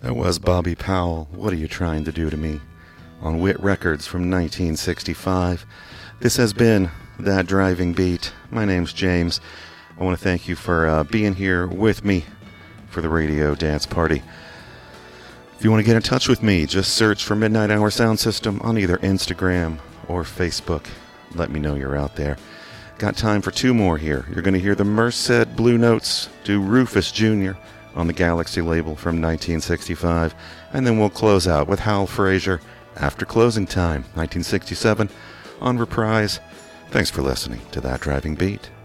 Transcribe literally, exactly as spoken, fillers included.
That was Bobby Powell, What Are You Trying to Do to Me? On Wit Records from nineteen sixty-five. This has been That Driving Beat. My name's James. I want to thank you for uh, being here with me for the Radio Dance Party. If you want to get in touch with me, just search for Midnight Hour Sound System on either Instagram or Facebook. Let me know you're out there. Got time for two more here. You're going to hear the Merced Blue Notes do Rufus Junior on the Galaxy label from nineteen sixty-five, and then we'll close out with Hal Frazier, After Closing Time, nineteen sixty-seven, on Reprise. Thanks for listening to That Driving Beat.